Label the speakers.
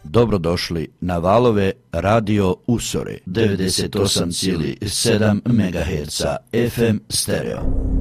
Speaker 1: Dobrodošli na valove Radio Usore 98,7 MHz FM stereo.